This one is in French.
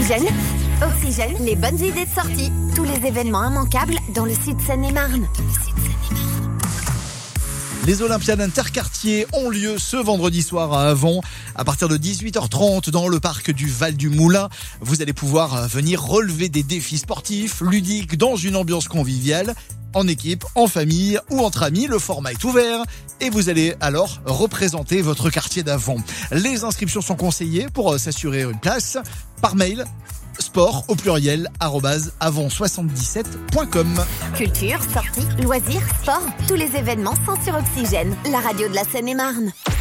Oxygène. Oxygène, les bonnes idées de sortie. Tous les événements immanquables dans le site Seine-et-Marne. Les Olympiades interquartiers ont lieu ce vendredi soir à Avon. À partir de 18h30 dans le parc du Val du Moulin, vous allez pouvoir venir relever des défis sportifs, ludiques, dans une ambiance conviviale. En équipe, en famille ou entre amis, le format est ouvert et vous allez alors représenter votre quartier d'Avon. Les inscriptions sont conseillées pour s'assurer une place par mail sport au pluriel @avon77.com. Culture, sorties, loisirs, sport, tous les événements sont sur Oxygène, la radio de la Seine-et-Marne.